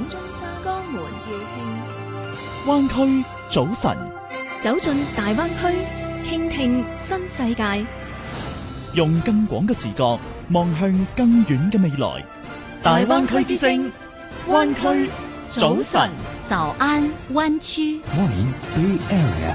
中山江湖肇慶。 灣區早晨， 走進大灣區，傾聽新世界， 用更廣嘅視角望向更遠嘅未來。大灣區之聲，灣區早晨。 早安灣區。 Morning Bay Area。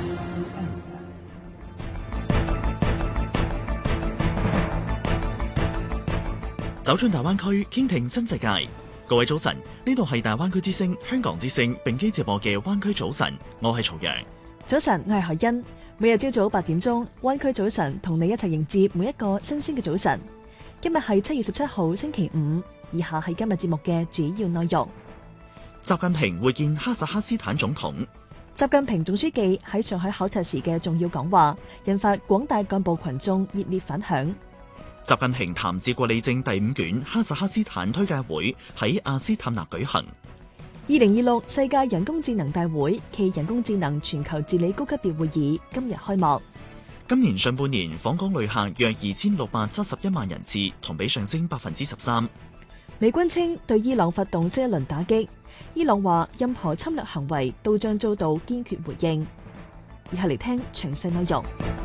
走進大灣區，傾聽新世界。各位早晨，呢度係大灣區之聲、香港之聲並機直播嘅灣區早晨，我係曹陽。 早晨，我係海欣。每日朝早8點鐘，灣區早晨同你一齊迎接每一個新鮮嘅早晨。今日係7月17號星期五，以下係今日節目嘅主要內容。 習近平會見哈薩克斯坦總統。 習近平總書記喺上海考察時嘅重要講話，引發廣大幹部群眾熱烈反響。 習近平談治國理政第5卷哈薩克斯坦推介會喺阿斯塔納舉行。 2026世界人工智能大會暨人工智能全球治理高級別會議今日開幕。 今年上半年訪港旅客約2671萬人次，同比上升13%。 美軍稱對伊朗發動新一輪打擊，伊朗話任何侵略行為都將遭到堅決回應。以下嚟聽詳細內容。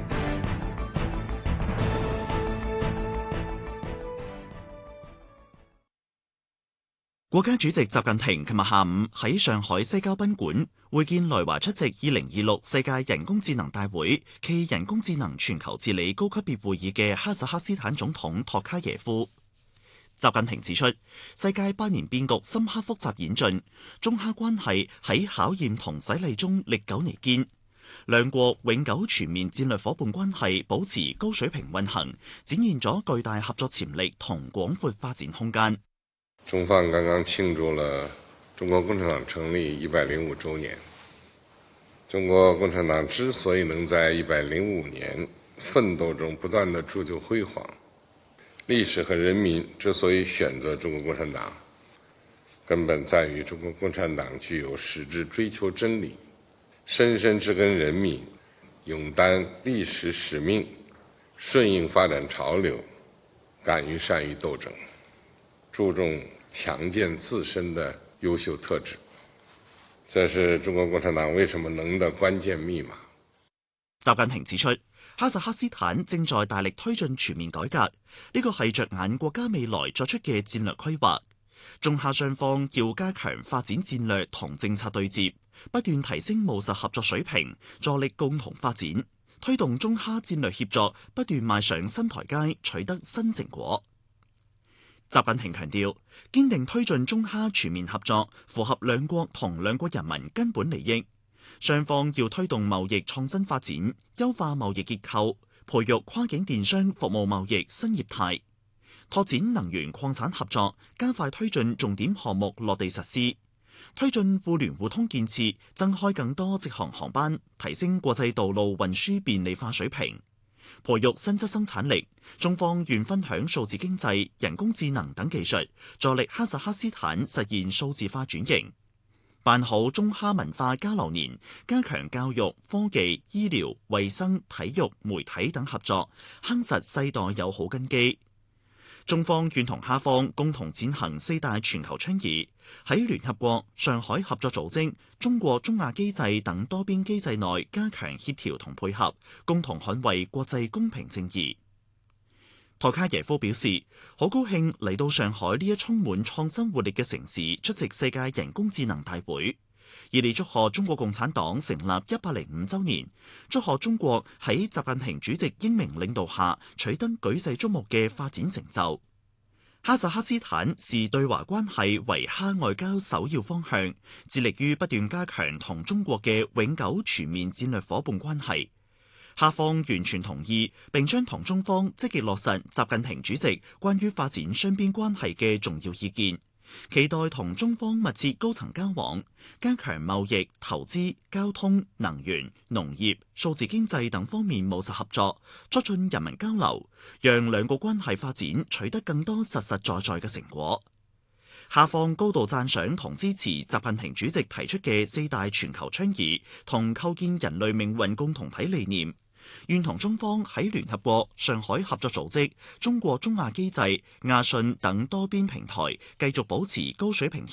國家主席習近平琴日下午喺上海西郊賓館會見來華出席2026世界人工智能大會暨人工智能全球治理高級別會議嘅哈薩克斯坦總統托卡耶夫。習近平指出，世界百年變局深刻複雜演進，中哈關係喺考驗同洗禮中歷久彌堅，兩國永久全面戰略夥伴關係保持高水平運行，展現咗巨大合作潛力同廣闊發展空間。 中方剛剛慶祝了中國共產黨成立105週年。中國共產黨之所以能在105年奮鬥中不斷地鑄就輝煌，歷史和人民之所以選擇中國共產黨，根本在於中國共產黨具有矢志追求真理、深深植根人民、勇擔歷史使命、順應發展潮流、敢於善於鬥爭、注重強健自身的優秀特質，這是中國共產黨為什麼能的關鍵密碼。 習近平指出，哈薩克斯坦正在大力推進全面改革，呢個係着眼國家未來作出嘅戰略規劃。中哈雙方要加強發展戰略同政策對接，不斷提升務實合作水平，助力共同發展，推動中哈戰略協作不斷邁上新台階，取得新成果。習近平強調，堅定推進中哈全面合作，符合兩國同兩國人民根本利益。雙方要推動貿易創新發展，優化貿易結構，培育跨境電商服務貿易新業態，拓展能源礦產合作，加快推進重點項目落地實施，推進互聯互通建設，增開更多直航航班，提升國際道路運輸便利化水平。培育新質生產力，中方願分享數字經濟、人工智能等技術，助力哈薩克斯坦實現數字化轉型。辦好中哈文化交流年，加強教育、科技、醫療、衛生、體育、媒體等合作，夯實世代友好根基。中方願同哈方共同踐行4大全球倡議，喺聯合國、上海合作組織、中國中亞機制等多邊機制內加強協調同配合，共同捍衛國際公平正義。托卡耶夫表示，好高興嚟到上海呢一充滿創新活力嘅城市出席世界人工智能大會，熱烈祝賀中國共產黨成立105週年，祝賀中國喺習近平主席英明領導下取得舉世矚目嘅發展成就。哈薩克斯坦視對華關係為哈外交首要方向，致力於不斷加強同中國嘅永久全面戰略夥伴關係。哈方完全同意，並將同中方積極落實習近平主席關於發展雙邊關係嘅重要意見，期待同中方密切高層交往，加強貿易、投資、交通、能源、農業、數字經濟等方面務實合作，促進人民交流，讓兩國關係發展取得更多實實在在嘅成果。哈方高度讚賞同支持習近平主席提出嘅4大全球倡議同構建人類命運共同體理念，願同中方喺聯合國、上海合作組織、中國中亞機制、亞信等多邊平台繼續保持高水平協